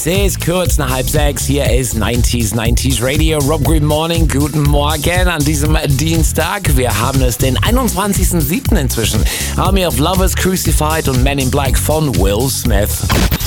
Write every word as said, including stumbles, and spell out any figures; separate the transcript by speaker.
Speaker 1: Es ist kurz nach halb sechs. Hier ist neunziger neunzig Radio. Rob, good morning. Guten Morgen an diesem Dienstag. Wir haben es den einundzwanzigsten siebten inzwischen. Army of Lovers, Crucified und Men in Black von Will Smith.